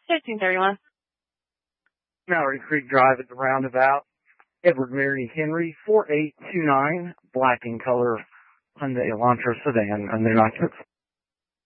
1331. Mallory Creek Drive at the roundabout. Edward Mary Henry, 4829, black in color Hyundai Elantra sedan, under occupancy.